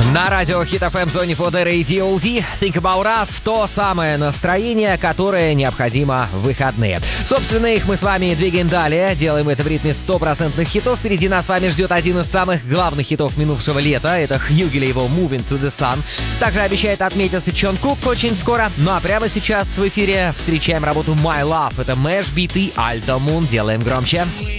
На радио Hit FM в зоне под DOD Think About Us — то самое настроение, которое необходимо в выходные. Собственно, их мы с вами двигаем далее. Делаем это в ритме стопроцентных хитов. Впереди нас с вами ждет один из самых главных хитов минувшего лета. Это Хьюгель и его Moving to the Sun. Также обещает отметиться Чон Кук очень скоро. Ну а прямо сейчас в эфире встречаем работу My Love. Это Мэш, биты, Альто Мун. Делаем громче.